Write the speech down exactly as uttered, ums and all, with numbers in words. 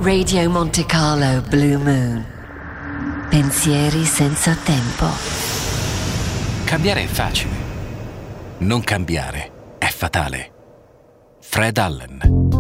Radio Monte Carlo Blue Moon. Pensieri senza tempo. Cambiare è facile. Non cambiare è fatale. Fred Allen.